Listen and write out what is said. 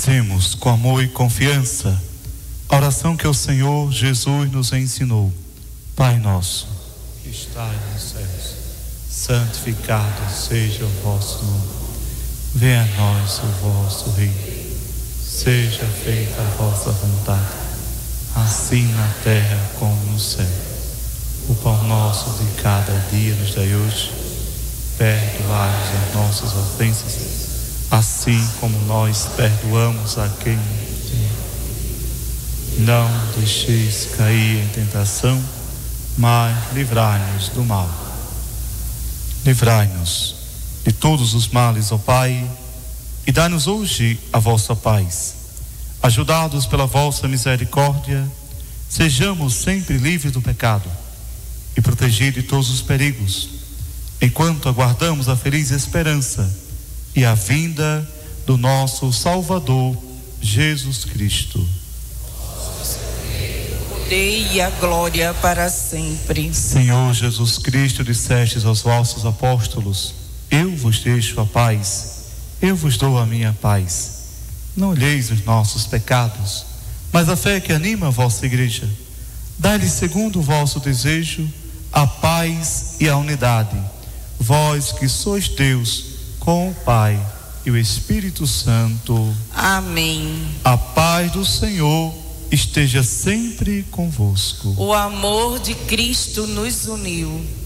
Rezemos com amor e confiança a oração que o Senhor Jesus nos ensinou. Pai nosso, que estais nos céus, santificado seja o vosso nome. Venha a nós o vosso reino. Seja feita a vossa vontade, assim na terra como no céu. O pão nosso de cada dia nos dai hoje. Perdoai-nos as nossas ofensas, assim como nós perdoamos a quem nos tem. Não deixeis cair em tentação, mas livrai-nos do mal. Livrai-nos de todos os males, ó Pai, e dai-nos hoje a vossa paz. Ajudados pela vossa misericórdia, sejamos sempre livres do pecado e protegidos de todos os perigos, enquanto aguardamos a feliz esperança e a vinda do nosso Salvador, Jesus Cristo. Poder e a glória para sempre. Senhor Jesus Cristo, dissestes aos vossos apóstolos: eu vos deixo a paz, eu vos dou a minha paz. Não olheis os nossos pecados, mas a fé que anima a vossa igreja. Dai-lhe, segundo o vosso desejo, a paz e a unidade. Vós que sois Deus, com o Pai e o Espírito Santo. Amém. A paz do Senhor esteja sempre convosco. O amor de Cristo nos uniu.